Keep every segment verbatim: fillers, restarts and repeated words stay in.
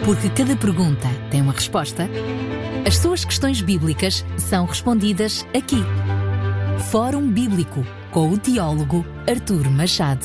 Porque cada pergunta tem uma resposta, as suas questões bíblicas são respondidas aqui. Fórum Bíblico, com o teólogo Artur Machado.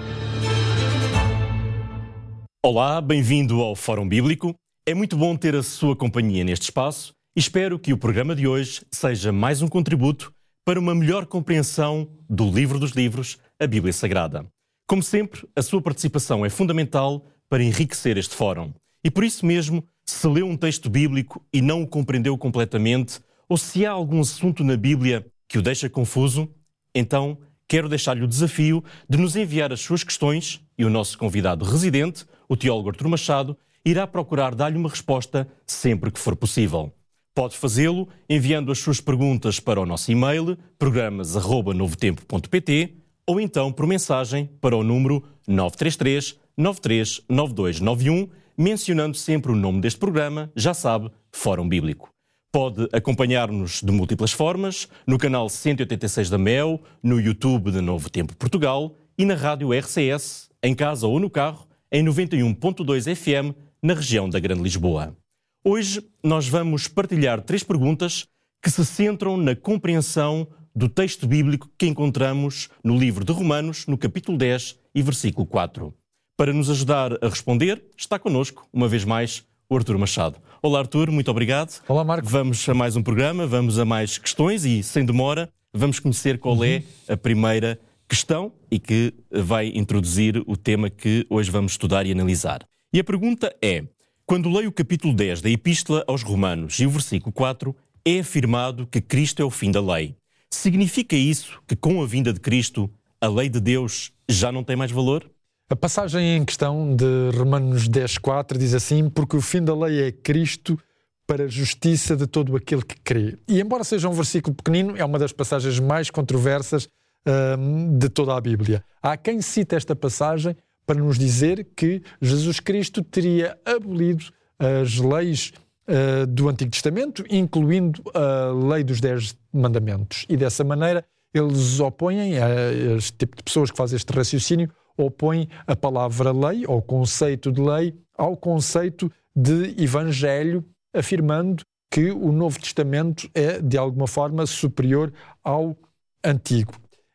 Olá, bem-vindo ao Fórum Bíblico. É muito bom ter a sua companhia neste espaço e espero que o programa de hoje seja mais um contributo para uma melhor compreensão do livro dos livros, a Bíblia Sagrada. Como sempre, a sua participação é fundamental para enriquecer este fórum. E por isso mesmo, se leu um texto bíblico e não o compreendeu completamente, ou se há algum assunto na Bíblia que o deixa confuso, então quero deixar-lhe o desafio de nos enviar as suas questões e o nosso convidado residente, o teólogo Artur Machado, irá procurar dar-lhe uma resposta sempre que for possível. Pode fazê-lo enviando as suas perguntas para o nosso e-mail, programas arroba novotempo ponto pt, ou então por mensagem para o número nove três três, nove três nove dois nove um, mencionando sempre o nome deste programa, já sabe, Fórum Bíblico. Pode acompanhar-nos de múltiplas formas, no canal cento e oitenta e seis da M E L, no YouTube de Novo Tempo Portugal e na rádio R C S, em casa ou no carro, em noventa e um ponto dois F M, na região da Grande Lisboa. Hoje nós vamos partilhar três perguntas que se centram na compreensão do texto bíblico que encontramos no livro de Romanos, no capítulo dez e versículo quatro. Para nos ajudar a responder, está connosco, uma vez mais, o Artur Machado. Olá, Artur, muito obrigado. Olá, Marco. Vamos a mais um programa, vamos a mais questões e, sem demora, vamos conhecer qual uhum. é a primeira questão e que vai introduzir o tema que hoje vamos estudar e analisar. E a pergunta é: quando leio o capítulo dez da Epístola aos Romanos e o versículo quatro, é afirmado que Cristo é o fim da lei. Significa isso que, com a vinda de Cristo, a lei de Deus já não tem mais valor? A passagem em questão de Romanos dez, quatro diz assim: porque o fim da lei é Cristo para a justiça de todo aquele que crê. E embora seja um versículo pequenino, é uma das passagens mais controversas hum, de toda a Bíblia. Há quem cite esta passagem para nos dizer que Jesus Cristo teria abolido as leis uh, do Antigo Testamento, incluindo a lei dos Dez Mandamentos. E dessa maneira eles opõem, a este tipo de pessoas que fazem este raciocínio, opõem a palavra lei, ou conceito de lei, ao conceito de evangelho, afirmando que o Novo Testamento é, de alguma forma, superior ao Antigo.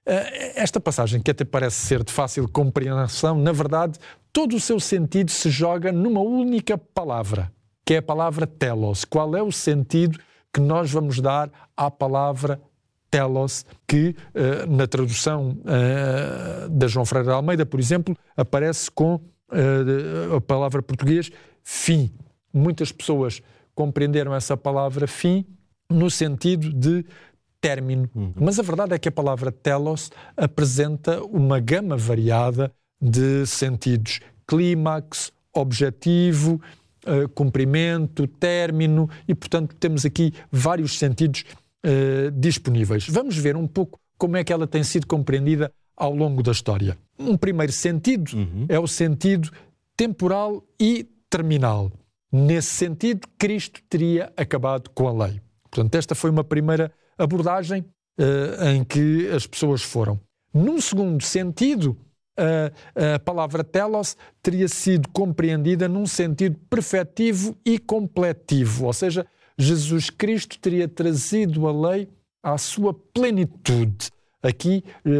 Esta passagem, que até parece ser de fácil compreensão, na verdade, todo o seu sentido se joga numa única palavra, que é a palavra telos. Qual é o sentido que nós vamos dar à palavra telos, que uh, na tradução uh, da João Ferreira de Almeida, por exemplo, aparece com uh, a palavra português fim. Muitas pessoas compreenderam essa palavra fim no sentido de término. Uhum. Mas a verdade é que a palavra telos apresenta uma gama variada de sentidos. Clímax, objetivo, uh, cumprimento, término, e portanto temos aqui vários sentidos Uh, disponíveis. Vamos ver um pouco como é que ela tem sido compreendida ao longo da história. Um primeiro sentido uhum. é o sentido temporal e terminal. Nesse sentido, Cristo teria acabado com a lei. Portanto, esta foi uma primeira abordagem uh, em que as pessoas foram. Num segundo sentido, uh, a palavra telos teria sido compreendida num sentido perfetivo e completivo, ou seja, Jesus Cristo teria trazido a lei à sua plenitude. Aqui, eh,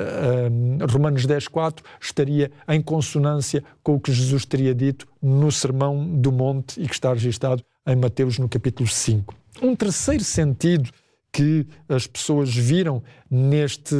eh, Romanos dez, quatro estaria em consonância com o que Jesus teria dito no Sermão do Monte e que está registado em Mateus no capítulo cinco. Um terceiro sentido que as pessoas viram neste,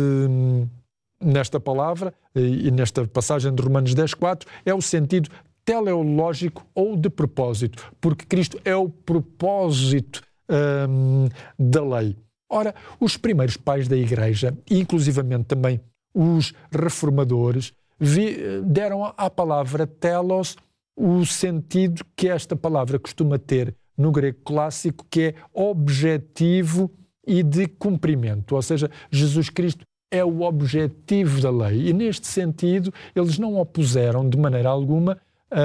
nesta palavra e nesta passagem de Romanos dez, quatro é o sentido teleológico ou de propósito, porque Cristo é o propósito hum, da lei. Ora, os primeiros pais da Igreja, e inclusivamente também os reformadores, vi, deram à palavra telos o sentido que esta palavra costuma ter no grego clássico, que é objetivo e de cumprimento, ou seja, Jesus Cristo é o objetivo da lei. E neste sentido, eles não opuseram de maneira alguma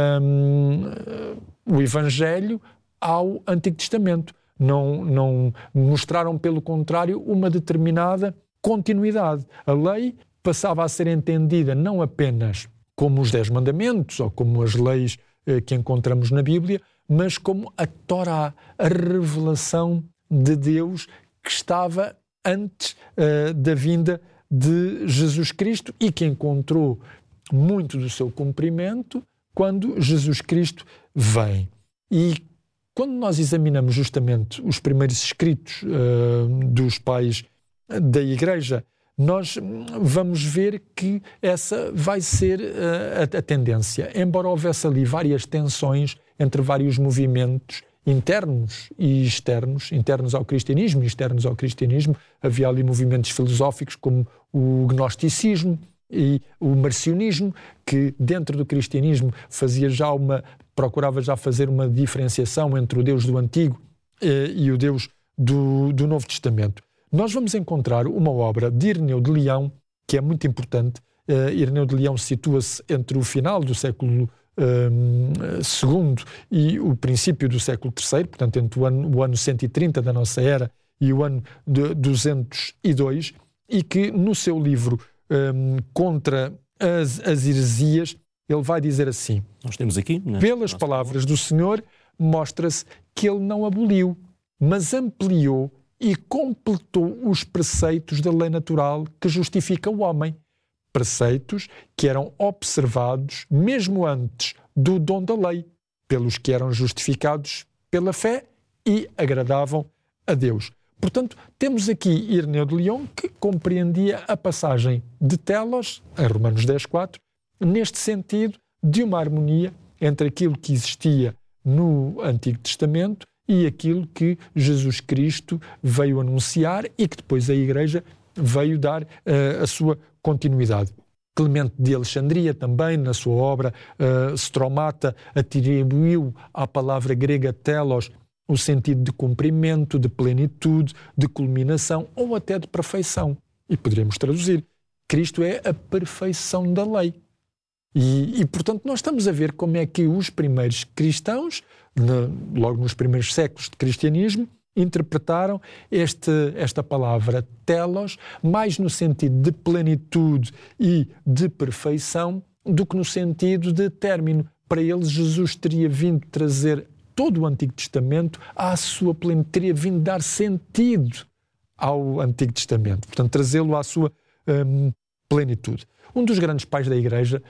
Um, o Evangelho ao Antigo Testamento. Não, não mostraram, pelo contrário, uma determinada continuidade. A lei passava a ser entendida não apenas como os Dez Mandamentos ou como as leis eh, que encontramos na Bíblia, mas como a Torá, a revelação de Deus que estava antes uh, da vinda de Jesus Cristo e que encontrou muito do seu cumprimento quando Jesus Cristo vem. E quando nós examinamos justamente os primeiros escritos uh, dos pais da Igreja, nós vamos ver que essa vai ser uh, a, a tendência. Embora houvesse ali várias tensões entre vários movimentos internos e externos, internos ao cristianismo e externos ao cristianismo, havia ali movimentos filosóficos como o gnosticismo e o marcionismo, que dentro do cristianismo fazia já uma, procurava já fazer uma diferenciação entre o Deus do Antigo eh, e o Deus do, do Novo Testamento. Nós vamos encontrar uma obra de Ireneu de Leão, que é muito importante. Uh, Ireneu de Leão situa-se entre o final do século um, segundo e o princípio do século terceiro, portanto, entre o ano, o ano cento e trinta da nossa era e o ano de duzentos e dois, e que no seu livro um, Contra as, as heresias, ele vai dizer assim: nós temos aqui, né? Pelas palavras do Senhor, mostra-se que ele não aboliu, mas ampliou e completou os preceitos da lei natural que justifica o homem. Preceitos que eram observados mesmo antes do dom da lei, pelos que eram justificados pela fé e agradavam a Deus. Portanto, temos aqui Ireneu de Leão, que compreendia a passagem de Telos, em Romanos dez, quatro, neste sentido de uma harmonia entre aquilo que existia no Antigo Testamento e aquilo que Jesus Cristo veio anunciar e que depois a Igreja veio dar uh, a sua continuidade. Clemente de Alexandria também, na sua obra uh, Stromata, atribuiu à palavra grega telos o sentido de cumprimento, de plenitude, de culminação ou até de perfeição. E poderíamos traduzir: Cristo é a perfeição da lei. E, e, portanto, nós estamos a ver como é que os primeiros cristãos, ne, logo nos primeiros séculos de cristianismo, interpretaram este, esta palavra telos mais no sentido de plenitude e de perfeição do que no sentido de término. Para eles, Jesus teria vindo trazer todo o Antigo Testamento à sua plenitude, teria vindo dar sentido ao Antigo Testamento, portanto, trazê-lo à sua hum, plenitude. Um dos grandes pais da Igreja,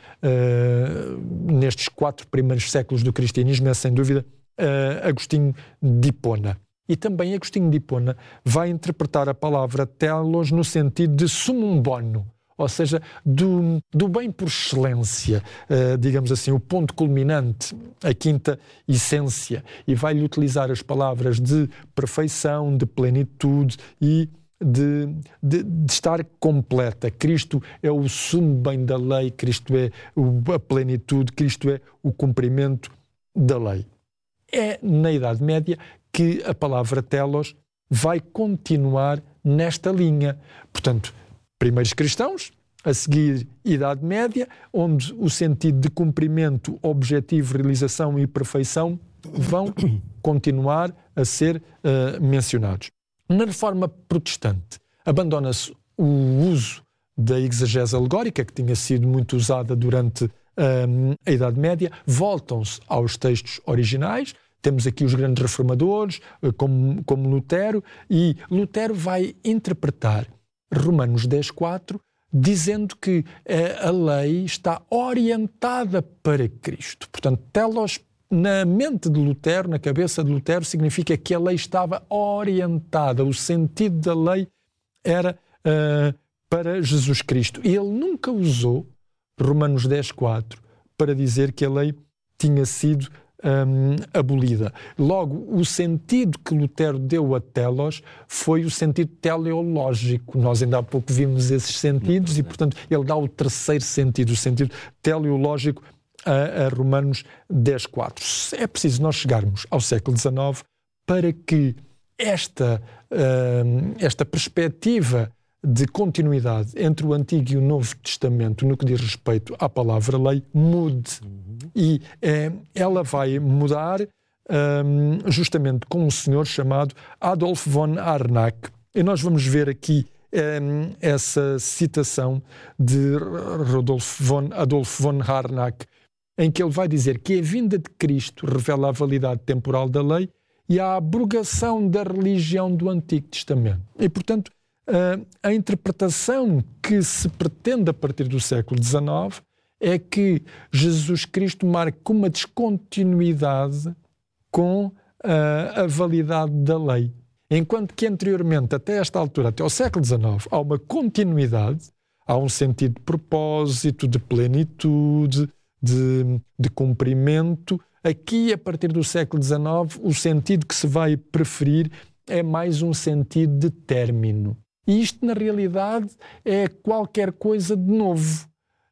uh, nestes quatro primeiros séculos do cristianismo, é sem dúvida uh, Agostinho de Hipona. E também Agostinho de Hipona vai interpretar a palavra telos no sentido de sumum bono, ou seja, do, do bem por excelência, uh, digamos assim, o ponto culminante, a quinta essência, e vai-lhe utilizar as palavras de perfeição, de plenitude e de, de, de estar completa. Cristo é o sumo bem da lei, Cristo é o, a plenitude, Cristo é o cumprimento da lei. É na Idade Média que a palavra telos vai continuar nesta linha. Portanto, primeiros cristãos, a seguir Idade Média, onde o sentido de cumprimento, objetivo, realização e perfeição vão continuar a ser uh, mencionados. Na Reforma Protestante, abandona-se o uso da exegese alegórica, que tinha sido muito usada durante um, a Idade Média, voltam-se aos textos originais. Temos aqui os grandes reformadores, como, como Lutero, e Lutero vai interpretar Romanos dez, quatro, dizendo que a lei está orientada para Cristo. Portanto, telos, na mente de Lutero, na cabeça de Lutero, significa que a lei estava orientada, o sentido da lei era uh, para Jesus Cristo. E ele nunca usou Romanos dez, quatro para dizer que a lei tinha sido Um, abolida. Logo, o sentido que Lutero deu a telos foi o sentido teleológico. Nós ainda há pouco vimos esses sentidos e, portanto, ele dá o terceiro sentido, o sentido teleológico a, a Romanos dez, quatro. É preciso nós chegarmos ao século dezenove para que esta, um, esta perspectiva de continuidade entre o Antigo e o Novo Testamento no que diz respeito à palavra lei mude. Uhum. E eh, ela vai mudar um, justamente com um senhor chamado Adolf von Harnack. E nós vamos ver aqui um, essa citação de Rodolf von, Adolf von Harnack, em que ele vai dizer que a vinda de Cristo revela a validade temporal da lei e a abrogação da religião do Antigo Testamento. E, portanto, a interpretação que se pretende a partir do século dezenove é que Jesus Cristo marca uma descontinuidade com a, a validade da lei. Enquanto que anteriormente, até esta altura, até ao século dezenove, há uma continuidade, há um sentido de propósito, de plenitude, de, de cumprimento. Aqui, a partir do século dezenove, o sentido que se vai preferir é mais um sentido de término. E isto, na realidade, é qualquer coisa de novo.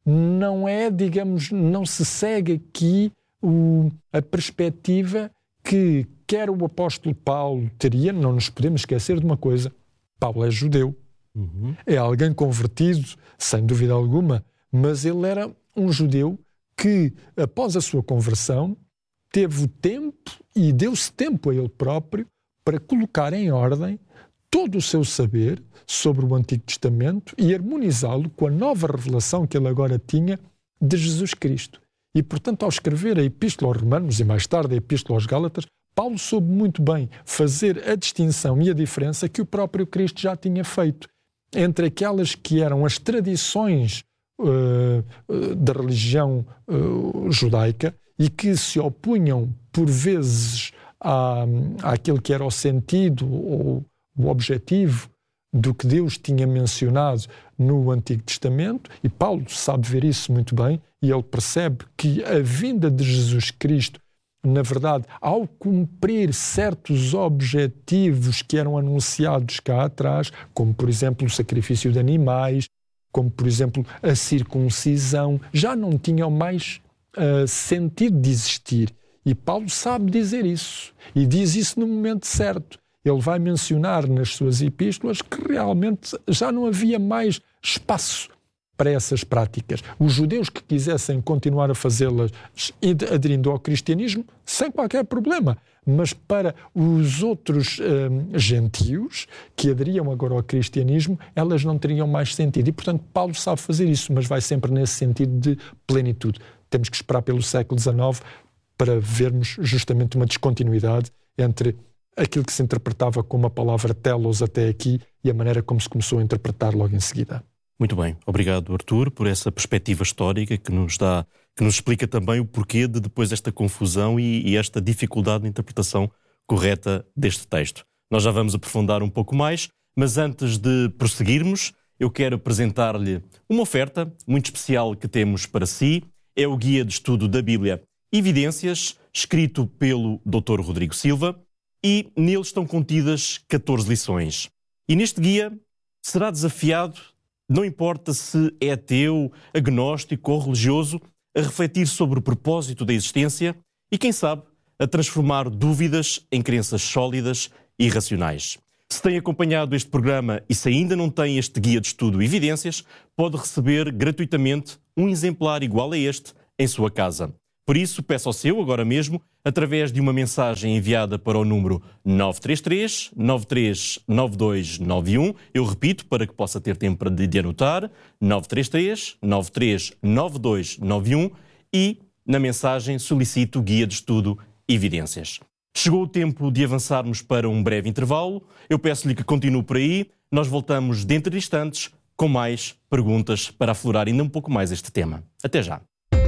Não é, digamos, não se segue aqui o, a perspectiva que quer o apóstolo Paulo teria. Não nos podemos esquecer de uma coisa: Paulo é judeu, uhum. é alguém convertido, sem dúvida alguma, mas ele era um judeu que, após a sua conversão, teve o tempo e deu-se tempo a ele próprio para colocar em ordem todo o seu saber sobre o Antigo Testamento e harmonizá-lo com a nova revelação que ele agora tinha de Jesus Cristo. E, portanto, ao escrever a Epístola aos Romanos e mais tarde a Epístola aos Gálatas, Paulo soube muito bem fazer a distinção e a diferença que o próprio Cristo já tinha feito entre aquelas que eram as tradições uh, uh, da religião uh, judaica e que se opunham, por vezes, à, àquilo que era o sentido ou o objetivo do que Deus tinha mencionado no Antigo Testamento, e Paulo sabe ver isso muito bem, e ele percebe que a vinda de Jesus Cristo, na verdade, ao cumprir certos objetivos que eram anunciados cá atrás, como, por exemplo, o sacrifício de animais, como, por exemplo, a circuncisão, já não tinham mais uh, sentido de existir. E Paulo sabe dizer isso, e diz isso no momento certo. Ele vai mencionar nas suas epístolas que realmente já não havia mais espaço para essas práticas. Os judeus que quisessem continuar a fazê-las aderindo ao cristianismo, sem qualquer problema. Mas para os outros hum, gentios que aderiam agora ao cristianismo, elas não teriam mais sentido. E, portanto, Paulo sabe fazer isso, mas vai sempre nesse sentido de plenitude. Temos que esperar pelo século dezenove para vermos justamente uma descontinuidade entre aquilo que se interpretava como a palavra telos até aqui e a maneira como se começou a interpretar logo em seguida. Muito bem. Obrigado, Artur, por essa perspectiva histórica que nos dá, que nos explica também o porquê de depois esta confusão e, e esta dificuldade de interpretação correta deste texto. Nós já vamos aprofundar um pouco mais, mas antes de prosseguirmos, eu quero apresentar-lhe uma oferta muito especial que temos para si. É o Guia de Estudo da Bíblia Evidências, escrito pelo doutor Rodrigo Silva, e nele estão contidas catorze lições. E neste guia será desafiado, não importa se é ateu, agnóstico ou religioso, a refletir sobre o propósito da existência e, quem sabe, a transformar dúvidas em crenças sólidas e racionais. Se tem acompanhado este programa e se ainda não tem este guia de estudo Evidências, pode receber gratuitamente um exemplar igual a este em sua casa. Por isso, peça o seu agora mesmo, através de uma mensagem enviada para o número nove três três, nove três nove dois nove um. Eu repito, para que possa ter tempo de, de anotar, nove três três, nove três nove dois nove um, e na mensagem solicito o Guia de Estudo Evidências. Chegou o tempo de avançarmos para um breve intervalo. Eu peço-lhe que continue por aí. Nós voltamos dentro de instantes com mais perguntas para aflorar ainda um pouco mais este tema. Até já.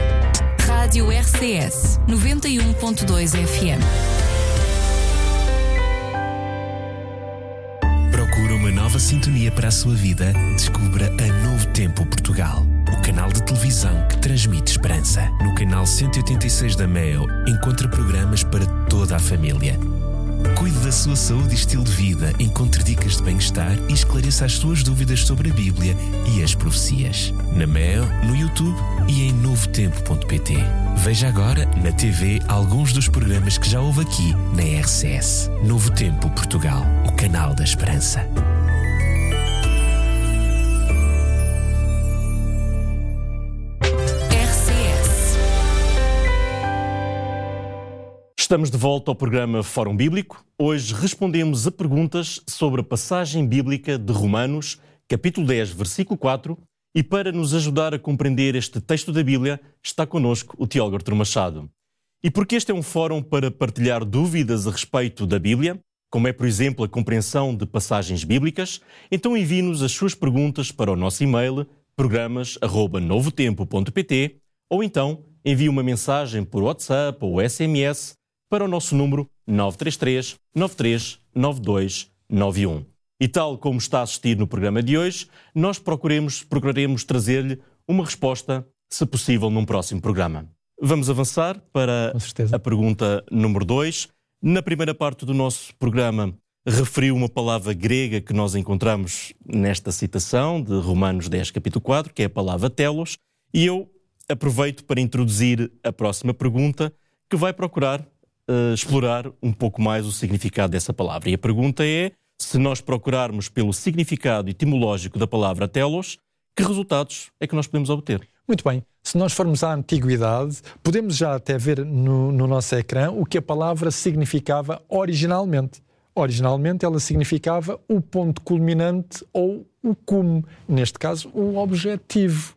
Rádio R C S noventa e um ponto dois F M. Procura uma nova sintonia para a sua vida? Descubra a Novo Tempo Portugal, o canal de televisão que transmite esperança. No canal cento e oitenta e seis da Meo, encontra programas para toda a família. Cuide da sua saúde e estilo de vida, encontre dicas de bem-estar e esclareça as suas dúvidas sobre a Bíblia e as profecias. Na Meo, no YouTube e em novo tempo ponto pt. Veja agora na T V alguns dos programas que já houve aqui na R C S. Novo Tempo Portugal, o canal da esperança. Estamos de volta ao programa Fórum Bíblico. Hoje respondemos a perguntas sobre a passagem bíblica de Romanos, capítulo dez, versículo quatro, E para nos ajudar a compreender este texto da Bíblia, está connosco o teólogo Artur Machado. E porque este é um fórum para partilhar dúvidas a respeito da Bíblia, como é, por exemplo, a compreensão de passagens bíblicas, então envie-nos as suas perguntas para o nosso e-mail programas arroba novotempo ponto pt ou então envie uma mensagem por WhatsApp ou S M S para o nosso número nove três três, nove três nove dois nove um. E tal como está a assistir no programa de hoje, nós procuremos, procuraremos trazer-lhe uma resposta, se possível, num próximo programa. Vamos avançar para a pergunta número dois. Na primeira parte do nosso programa, referiu uma palavra grega que nós encontramos nesta citação de Romanos dez, capítulo quatro, que é a palavra telos, e eu aproveito para introduzir a próxima pergunta, que vai procurar uh, explorar um pouco mais o significado dessa palavra. E a pergunta é, se nós procurarmos pelo significado etimológico da palavra telos, que resultados é que nós podemos obter? Muito bem. Se nós formos à antiguidade, podemos já até ver no, no nosso ecrã o que a palavra significava originalmente. Originalmente ela significava o ponto culminante ou o cume, neste caso o objetivo.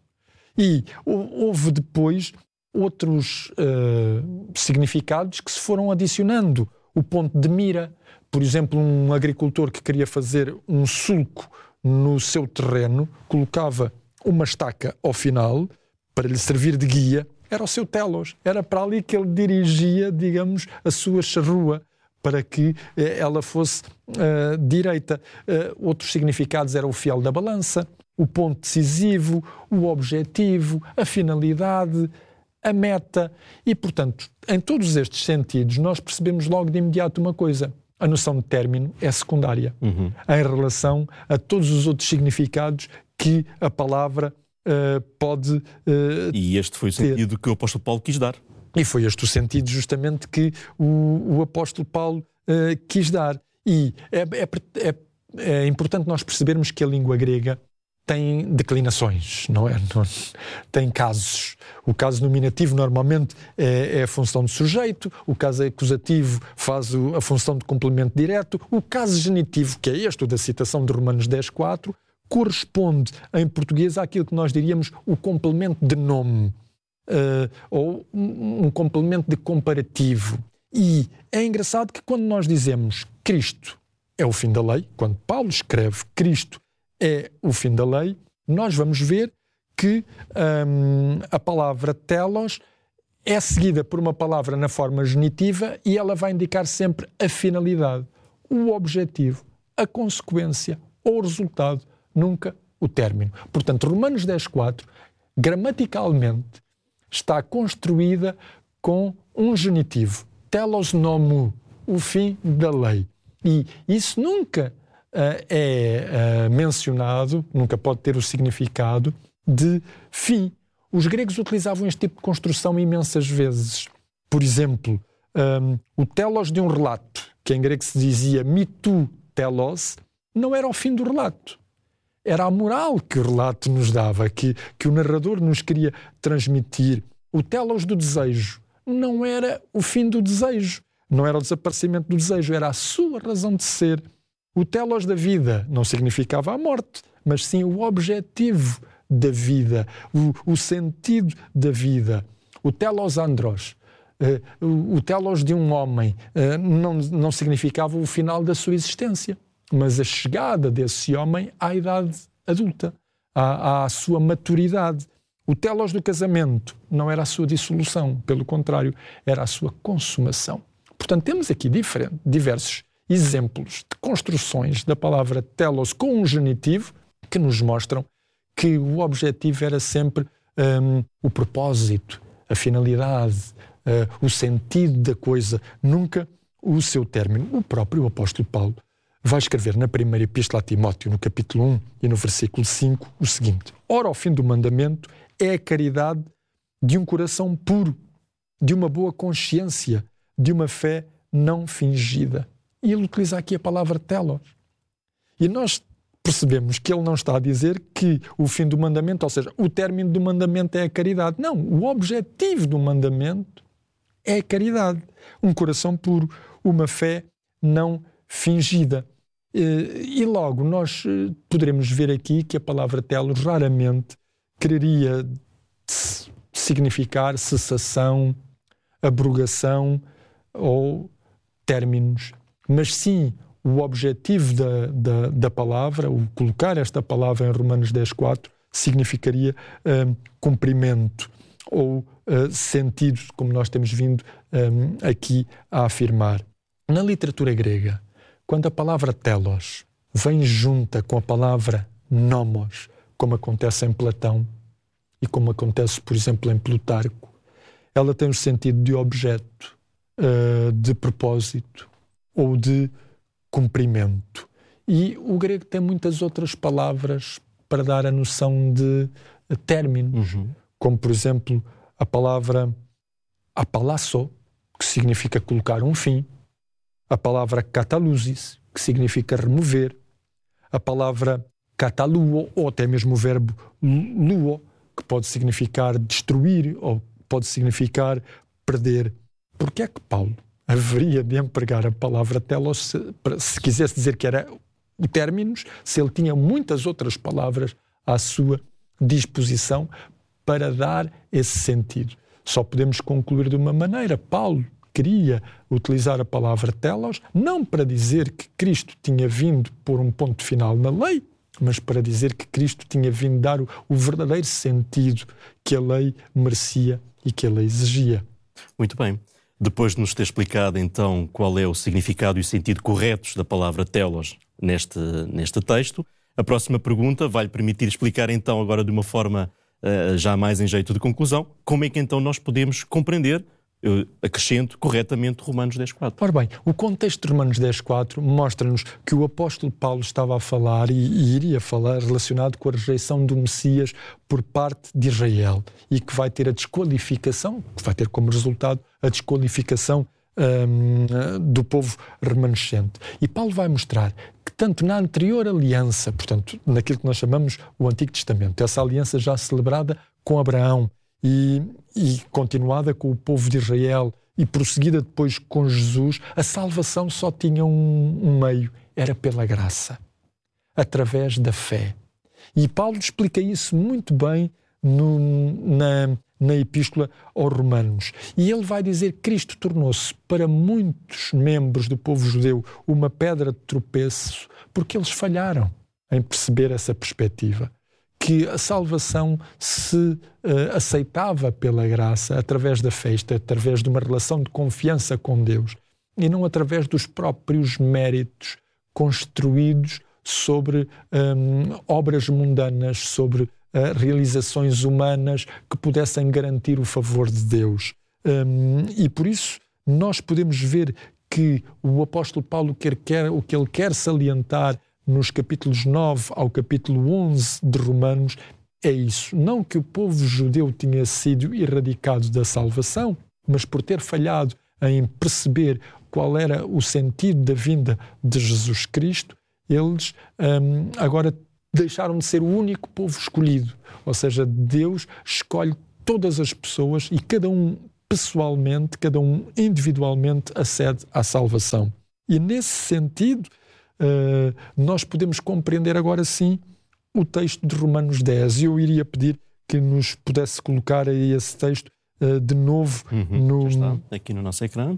E houve depois outros uh, significados que se foram adicionando. O ponto de mira, por exemplo, um agricultor que queria fazer um sulco no seu terreno, colocava uma estaca ao final para lhe servir de guia, era o seu telos, era para ali que ele dirigia, digamos, a sua charrua, para que eh, ela fosse uh, direita. Uh, outros significados eram o fiel da balança, o ponto decisivo, o objetivo, a finalidade, a meta. E, portanto, em todos estes sentidos, nós percebemos logo de imediato uma coisa. A noção de término é secundária uhum. em relação a todos os outros significados que a palavra uh, pode uh, E este foi o ter. sentido que o apóstolo Paulo quis dar. E foi este o sentido justamente que o, o apóstolo Paulo uh, quis dar. E é, é, é, é importante nós percebermos que a língua grega tem declinações, não é? Não, tem casos. O caso nominativo normalmente é, é a função de sujeito, o caso acusativo faz o, a função de complemento direto, o caso genitivo, que é este, o da citação de Romanos dez, quatro, corresponde em português àquilo que nós diríamos o complemento de nome, uh, ou um, um complemento de comparativo. E é engraçado que quando nós dizemos Cristo é o fim da lei, quando Paulo escreve Cristo é o fim da lei, nós vamos ver que hum, a palavra telos é seguida por uma palavra na forma genitiva e ela vai indicar sempre a finalidade, o objetivo, a consequência ou o resultado, nunca o término. Portanto, Romanos dez, quatro, gramaticalmente, está construída com um genitivo, telos nomo, o fim da lei. E isso nunca Uh, é uh, mencionado, nunca pode ter o significado de fim. Os gregos utilizavam este tipo de construção imensas vezes. Por exemplo, um, o telos de um relato, que em grego se dizia mitu telos, não era o fim do relato. Era a moral que o relato nos dava, que, que o narrador nos queria transmitir. O telos do desejo não era o fim do desejo, não era o desaparecimento do desejo, era a sua razão de ser. O telos da vida não significava a morte, mas sim o objetivo da vida, o, o sentido da vida. O telos andros, uh, o, o telos de um homem, uh, não, não significava o final da sua existência, mas a chegada desse homem à idade adulta, à, à sua maturidade. O telos do casamento não era a sua dissolução, pelo contrário, era a sua consumação. Portanto, temos aqui diferente, diversos exemplos de construções da palavra telos com um genitivo que nos mostram que o objetivo era sempre um, o propósito, a finalidade, uh, o sentido da coisa, nunca o seu término. O próprio apóstolo Paulo vai escrever na primeira epístola a Timóteo, no capítulo um e no versículo cinco, o seguinte: ora, o fim do mandamento é a caridade de um coração puro, de uma boa consciência, de uma fé não fingida. E ele utiliza aqui a palavra telos. E nós percebemos que ele não está a dizer que o fim do mandamento, ou seja, o término do mandamento é a caridade. Não, o objetivo do mandamento é a caridade. Um coração puro, uma fé não fingida. E logo nós poderemos ver aqui que a palavra telos raramente quereria significar cessação, abrogação ou términos, mas sim o objetivo da, da, da palavra, o colocar esta palavra em Romanos dez, quatro, significaria um, cumprimento ou uh, sentido, como nós temos vindo um, aqui a afirmar. Na literatura grega, quando a palavra telos vem junta com a palavra nomos, como acontece em Platão e como acontece, por exemplo, em Plutarco, ela tem o sentido de objeto, uh, de propósito ou de cumprimento. E o grego tem muitas outras palavras para dar a noção de términos, uhum. como, por exemplo, a palavra apalasso, que significa colocar um fim, a palavra katalusis, que significa remover, a palavra kataluo, ou até mesmo o verbo luo, que pode significar destruir ou pode significar perder. Porquê é que Paulo haveria de empregar a palavra telos se, se quisesse dizer que era o términos, se ele tinha muitas outras palavras à sua disposição para dar esse sentido? Só podemos concluir de uma maneira. Paulo queria utilizar a palavra telos não para dizer que Cristo tinha vindo pôr um ponto final na lei, mas para dizer que Cristo tinha vindo dar o, o verdadeiro sentido que a lei merecia e que a lei exigia. Muito bem. Depois de nos ter explicado, então, qual é o significado e o sentido corretos da palavra telos neste, neste texto, a próxima pergunta vai-lhe permitir explicar, então, agora de uma forma uh, já mais em jeito de conclusão, como é que, então, nós podemos compreender, eu acrescento, corretamente Romanos dez, quatro. Ora bem, o contexto de Romanos dez, quatro mostra-nos que o apóstolo Paulo estava a falar e, e iria falar relacionado com a rejeição do Messias por parte de Israel e que vai ter a desqualificação, que vai ter como resultado a desqualificação um, do povo remanescente. E Paulo vai mostrar que tanto na anterior aliança, portanto, naquilo que nós chamamos o Antigo Testamento, essa aliança já celebrada com Abraão, E, e continuada com o povo de Israel e prosseguida depois com Jesus, a salvação só tinha um, um meio, era pela graça, através da fé. E Paulo explica isso muito bem no, na, na Epístola aos Romanos. E ele vai dizer que Cristo tornou-se para muitos membros do povo judeu uma pedra de tropeço, porque eles falharam em perceber essa perspectiva. Que a salvação se uh, aceitava pela graça através da fé, através de uma relação de confiança com Deus e não através dos próprios méritos construídos sobre um, obras mundanas, sobre uh, realizações humanas que pudessem garantir o favor de Deus. Um, e por isso nós podemos ver que o apóstolo Paulo quer, quer, o que ele quer salientar nos capítulos nove ao capítulo onze de Romanos, é isso. Não que o povo judeu tinha sido erradicado da salvação, mas por ter falhado em perceber qual era o sentido da vinda de Jesus Cristo, eles hum, agora deixaram de ser o único povo escolhido. Ou seja, Deus escolhe todas as pessoas e cada um pessoalmente, cada um individualmente acede à salvação. E nesse sentido, Uh, nós podemos compreender agora sim o texto de Romanos dez. E eu iria pedir que nos pudesse colocar aí esse texto uh, de novo uhum, no, está aqui no nosso ecrã.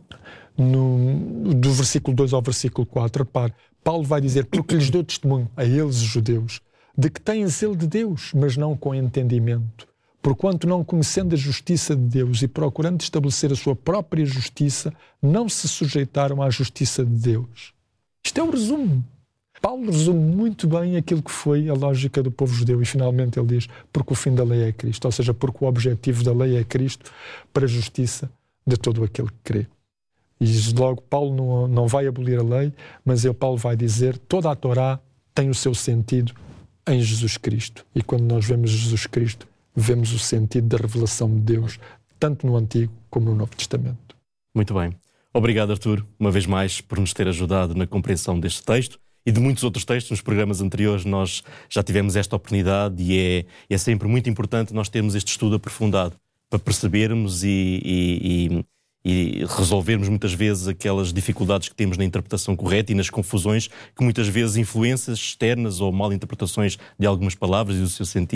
No, do versículo dois ao versículo quatro. Repare, Paulo vai dizer: porque lhes dou testemunho a eles, os judeus, de que têm zelo de Deus, mas não com entendimento. Porquanto não conhecendo a justiça de Deus e procurando estabelecer a sua própria justiça, não se sujeitaram à justiça de Deus. Isto é o resumo. Paulo resume muito bem aquilo que foi a lógica do povo judeu e finalmente ele diz: porque o fim da lei é Cristo, ou seja, porque o objetivo da lei é Cristo para a justiça de todo aquele que crê. E logo Paulo não, não vai abolir a lei, mas ele, Paulo vai dizer: toda a Torá tem o seu sentido em Jesus Cristo. E quando nós vemos Jesus Cristo, vemos o sentido da revelação de Deus, tanto no Antigo como no Novo Testamento. Muito bem. Obrigado, Artur, uma vez mais, por nos ter ajudado na compreensão deste texto e de muitos outros textos. Nos programas anteriores nós já tivemos esta oportunidade e é, é sempre muito importante nós termos este estudo aprofundado para percebermos e, e, e, e resolvermos muitas vezes aquelas dificuldades que temos na interpretação correta e nas confusões que muitas vezes influências externas ou mal interpretações de algumas palavras e do seu sentido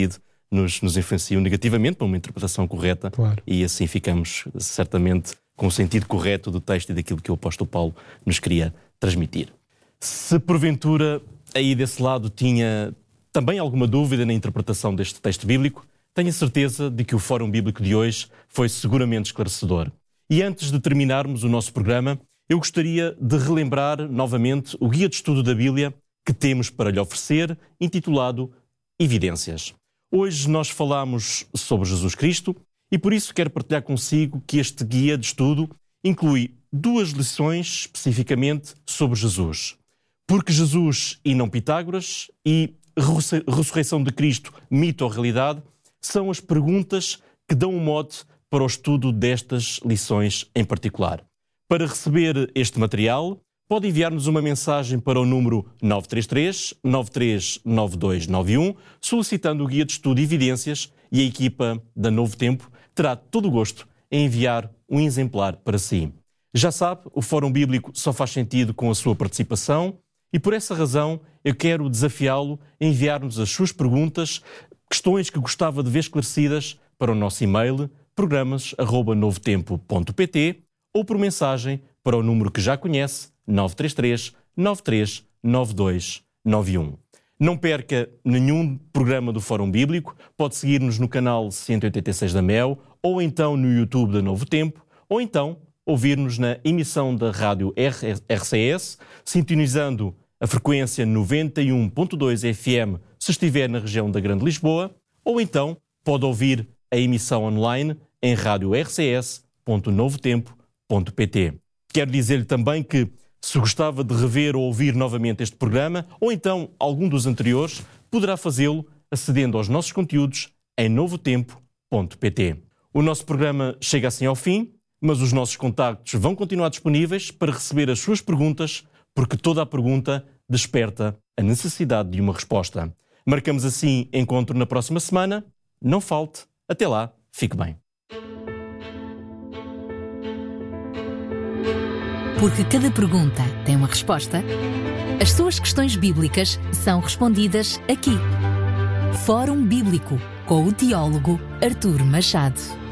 nos, nos influenciam negativamente para uma interpretação correta. Claro. E assim ficamos certamente com o sentido correto do texto e daquilo que o apóstolo Paulo nos queria transmitir. Se porventura aí desse lado tinha também alguma dúvida na interpretação deste texto bíblico, tenho a certeza de que o Fórum Bíblico de hoje foi seguramente esclarecedor. E antes de terminarmos o nosso programa, eu gostaria de relembrar novamente o guia de estudo da Bíblia que temos para lhe oferecer, intitulado Evidências. Hoje nós falamos sobre Jesus Cristo e por isso quero partilhar consigo que este guia de estudo inclui duas lições especificamente sobre Jesus. Porque Jesus e não Pitágoras e ressurreição de Cristo, mito ou realidade, são as perguntas que dão um mote para o estudo destas lições em particular. Para receber este material, pode enviar-nos uma mensagem para o número nove três três, nove três nove dois nove um, solicitando o guia de estudo Evidências, e a equipa da Novo Tempo terá todo o gosto em enviar um exemplar para si. Já sabe, o Fórum Bíblico só faz sentido com a sua participação e por essa razão eu quero desafiá-lo a enviar-nos as suas perguntas, questões que gostava de ver esclarecidas para o nosso e-mail programas arroba novotempo ponto pt ou por mensagem para o número que já conhece, nove três três, nove três nove dois nove um. Não perca nenhum programa do Fórum Bíblico, pode seguir-nos no canal cento e oitenta e seis da Mel, ou então no YouTube da Novo Tempo, ou então ouvir-nos na emissão da rádio R C S, sintonizando a frequência noventa e um ponto dois F M se estiver na região da Grande Lisboa, ou então pode ouvir a emissão online em rádio r c s ponto novotempo ponto pt. Quero dizer-lhe também que, se gostava de rever ou ouvir novamente este programa, ou então algum dos anteriores, poderá fazê-lo acedendo aos nossos conteúdos em novotempo ponto pt. O nosso programa chega assim ao fim, mas os nossos contactos vão continuar disponíveis para receber as suas perguntas, porque toda a pergunta desperta a necessidade de uma resposta. Marcamos assim encontro na próxima semana. Não falte. Até lá. Fique bem. Porque cada pergunta tem uma resposta, as suas questões bíblicas são respondidas aqui. Fórum Bíblico, com o teólogo Artur Machado.